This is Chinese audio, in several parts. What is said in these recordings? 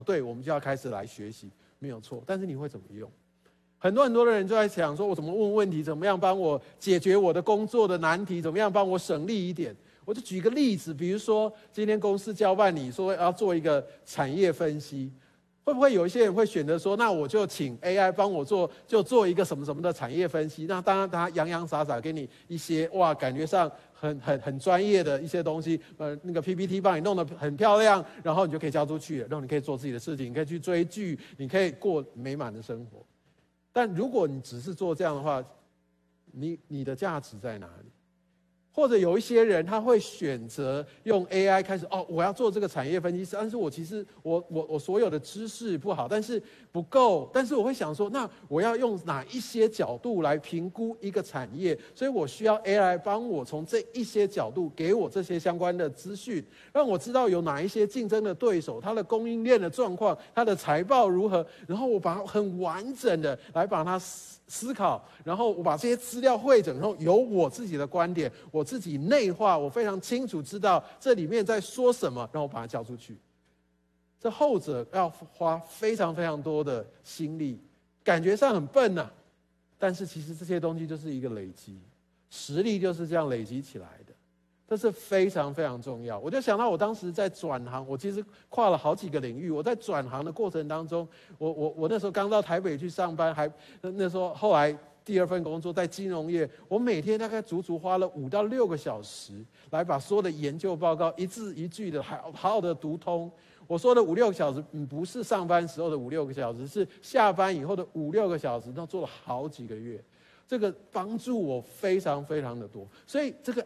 对，我们就要开始来学习，没有错。但是你会怎么用？很多的人就在想说，我怎么问问题，怎么样帮我解决我的工作的难题，怎么样帮我省力一点。我就举个例子，比如说今天公司交办你说要做一个产业分析，会不会有一些人会选择说，那我就请 AI 帮我做，就做一个什么什么的产业分析。那当然他洋洋洒洒给你一些哇，感觉上很专业的一些东西，那个 PPT 帮你弄得很漂亮，然后你就可以交出去了，然后你可以做自己的事情，你可以去追剧，你可以过美满的生活。但如果你只是做这样的话，你的价值在哪里？或者有一些人他会选择用 AI 开始我要做这个产业分析师，但是我其实我所有的知识不好，但是不够，但是我会想说，那我要用哪一些角度来评估一个产业？所以我需要 AI 帮我从这一些角度给我这些相关的资讯，让我知道有哪一些竞争的对手，它的供应链的状况，它的财报如何，然后我把它很完整的来把它思考，然后我把这些资料汇整，然后有我自己的观点，我自己内化，我非常清楚知道这里面在说什么，然后我把它交出去。这后者要花非常非常多的心力，感觉上很笨啊，但是其实这些东西就是一个累积，实力就是这样累积起来的，这是非常非常重要。我就想到我当时在转行，我其实跨了好几个领域。我在转行的过程当中，我那时候刚到台北去上班，那时候后来第二份工作在金融业，我每天大概足足花了5到6个小时，来把所有的研究报告一字一句的好好的读通。我说的5、6个小时，不是上班时候的5、6个小时，是下班以后的5、6个小时，那做了好几个月。这个帮助我非常非常的多。所以这个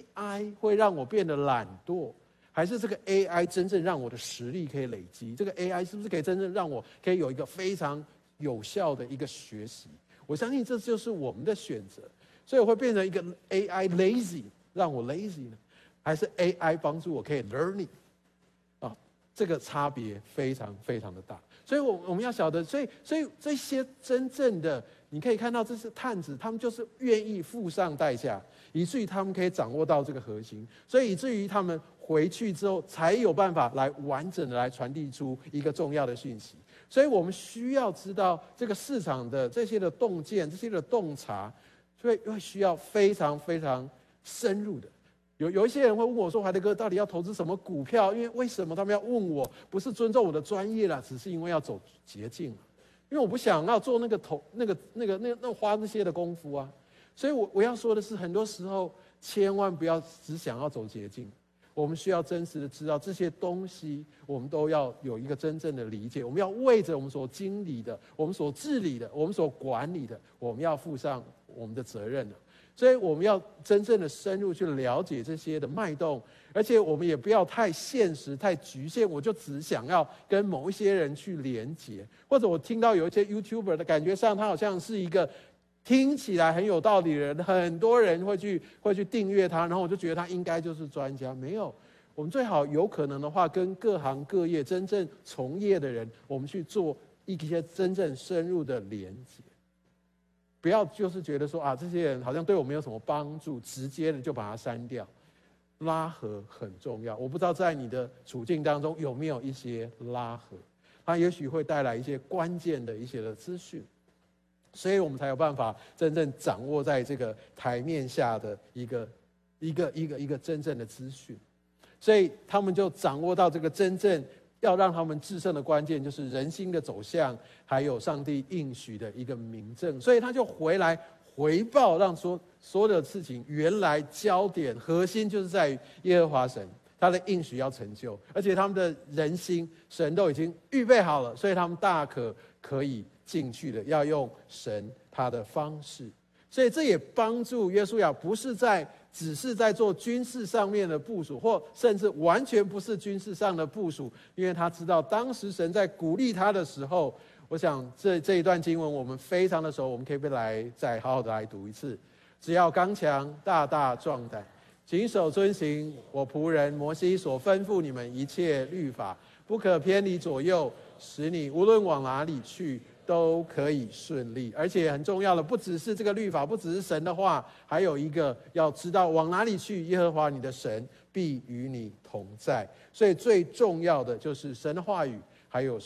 AI 会让我变得懒惰，还是这个 AI 真正让我的实力可以累积？这个 AI 是不是可以真正让我可以有一个非常有效的一个学习？我相信这就是我们的选择。所以我会变成一个 AI lazy， 让我 lazy 呢，还是 AI 帮助我可以 learning？这个差别非常非常的大。所以我们要晓得，所以这些真正的你可以看到，这是探子，他们就是愿意付上代价，以至于他们可以掌握到这个核心，所以以至于他们回去之后才有办法来完整的来传递出一个重要的讯息。所以我们需要知道这个市场的这些的洞见，这些的洞察，所以会需要非常非常深入的。有一些人会问我说：“怀德哥，到底要投资什么股票？”因为什么他们要问我？不是尊重我的专业啦，只是因为要走捷径。因为我不想要做那花那些的功夫啊。所以我要说的是，很多时候千万不要只想要走捷径，我们需要真实的知道这些东西，我们都要有一个真正的理解。我们要为着我们所经理的、我们所治理的、我们所管理的，我们要负上我们的责任了。所以我们要真正的深入去了解这些的脉动，而且我们也不要太现实、太局限。我就只想要跟某一些人去连结，或者我听到有一些 YouTuber 的感觉上，他好像是一个听起来很有道理的人，很多人会去订阅他，然后我就觉得他应该就是专家。没有，我们最好有可能的话，跟各行各业真正从业的人，我们去做一些真正深入的连结。不要就是觉得说这些人好像对我没有什么帮助，直接的就把它删掉。拉合很重要，我不知道在你的处境当中有没有一些拉合，它也许会带来一些关键的一些的资讯，所以我们才有办法真正掌握在这个台面下的一个真正的资讯。所以他们就掌握到这个真正要让他们制胜的关键，就是人心的走向，还有上帝应许的一个明证。所以他就回来回报，让所有的事情原来焦点核心就是在于耶和华神，他的应许要成就，而且他们的人心神都已经预备好了，所以他们大可以进去的，要用神他的方式。所以这也帮助约书亚不是只是在做军事上面的部署，或甚至完全不是军事上的部署，因为他知道当时神在鼓励他的时候，我想这一段经文我们非常的熟，我们可以再好好的来读一次。只要刚强，大大壮胆，谨守遵行我仆人摩西所吩咐你们一切律法，不可偏离左右，使你无论往哪里去都可以顺利。而且很重要的，不只是这个律法，不只是神的话，还有一个要知道往哪里去，耶和华你的神必与你同在。所以最重要的就是神的话语， 还有